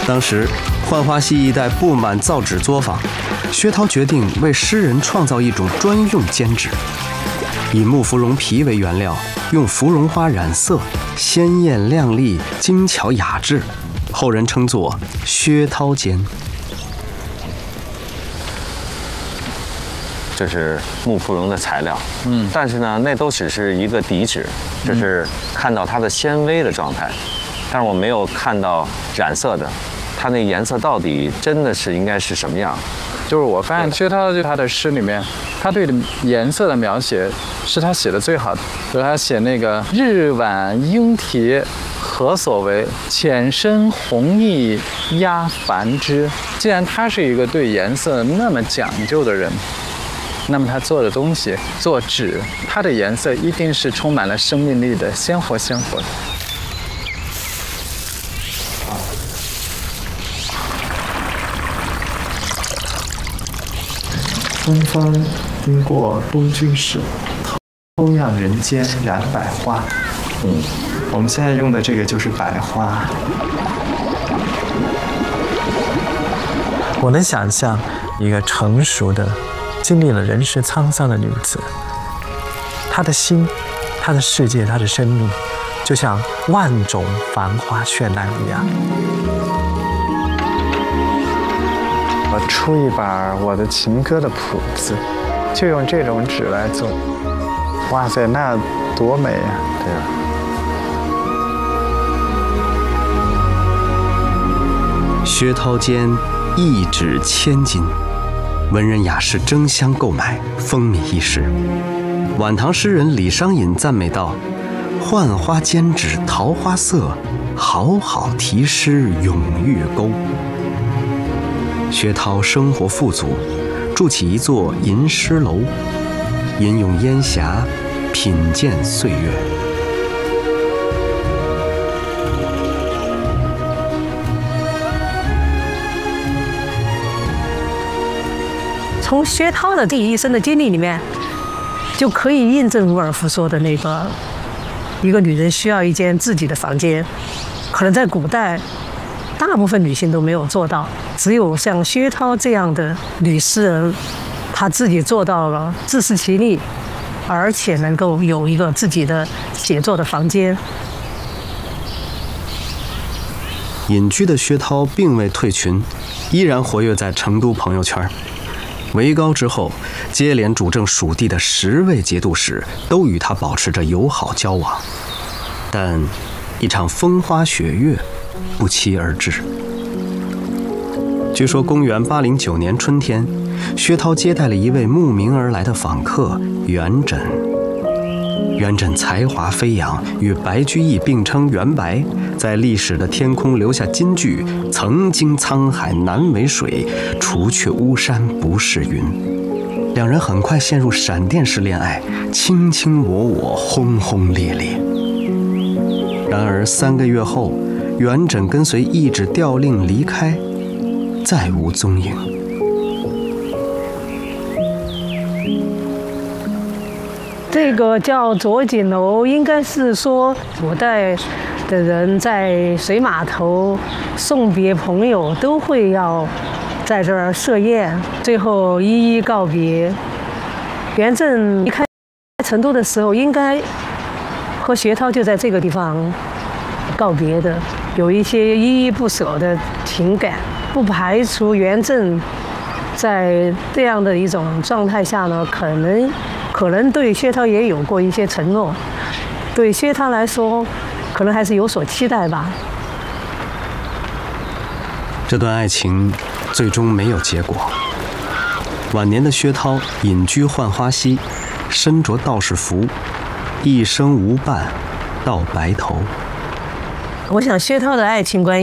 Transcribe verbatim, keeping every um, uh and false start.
当时浣花溪一带布满造纸作坊，薛涛决定为诗人创造一种专用笺纸，以木芙蓉皮为原料，用芙蓉花染色，鲜艳亮丽，精巧雅致，后人称作薛涛笺。 这是木芙蓉的材料，嗯，但是呢，那都只是一个底纸，就是看到它的纤维的状态，但是我没有看到染色的，它那颜色到底真的是应该是什么样？ 就是我发现薛涛就他的诗里面，他对颜色的描写是他写的最好的。比如他写那个日晚莺啼何所为，浅深红意压繁枝。既然他是一个对颜色那么讲究的人，那么他做的东西，做纸，它的颜色一定是充满了生命力的，鲜活鲜活的。 春风经过东君时，偷样人间染百花。嗯，我们现在用的这个就是百花。 我能想象一个成熟的、经历了人世沧桑的女子，她的心、她的世界、她的生命，就像万种繁花绚烂一样。 我出一把我的情歌的谱子，就用这种纸来做。哇塞，那多美呀！ 对啊。 薛涛笺一纸千金，文人雅士争相购买，风靡一时。晚唐诗人李商隐赞美道：“浣花笺纸桃花色，好好题诗咏玉钩。”薛涛生活富足，筑起一座吟诗楼，吟咏烟霞，品鉴岁月。 从薛涛的第一生的经历里面，就可以印证伍尔夫说的那个，一个女人需要一间自己的房间。可能在古代，大部分女性都没有做到，只有像薛涛这样的女诗人，她自己做到了自食其力，而且能够有一个自己的写作的房间。 隐居的薛涛并未退群，依然活跃在成都朋友圈。为高之后，接连主政蜀地的十位节度使都与他保持着友好交往，但一场风花雪月不期而至。据说公元八零九年春天，薛涛接待了一位慕名而来的访客元稹。元稹才华飞扬，与白居易并称元白，在历史的天空留下金句：“曾经沧海难为水，除却巫山不是云。”两人很快陷入闪电式恋爱，卿卿我我，轰轰烈烈。然而三个月后，元稹跟随懿旨调令离开，再无踪影。 这个叫左锦楼，应该是说古代的人在水码头送别朋友，都会要在这儿设宴，最后一一告别。元稹离开成都的时候，应该和薛涛就在这个地方告别的，有一些依依不舍的情感。不排除元稹在这样的一种状态下呢，可能。可能对薛涛也有过一些承诺，对薛涛来说，可能还是有所期待吧。 这段爱情最终没有结果。晚年的薛涛隐居浣花溪，身着道士服，一生无伴到白头。 我想薛涛的爱情观